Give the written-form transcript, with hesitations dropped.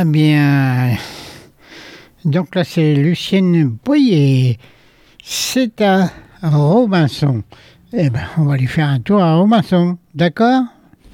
Ah bien. Donc là, c'est Lucienne Boyer. C'est à Robinson. Eh ben, on va aller faire un tour à Robinson. D'accord ?